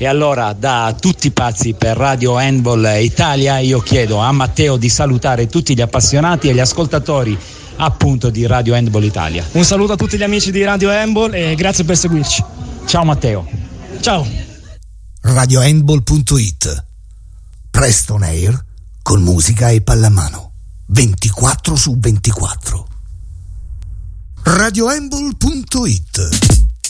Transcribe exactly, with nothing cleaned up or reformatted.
E allora, da tutti pazzi per Radio Handball Italia, io chiedo a Matteo di salutare tutti gli appassionati e gli ascoltatori appunto di Radio Handball Italia. Un saluto a tutti gli amici di Radio Handball e grazie per seguirci. Ciao Matteo. Ciao. radio handball punto it. Presto on air con musica e pallamano ventiquattro su ventiquattro. radio handball punto it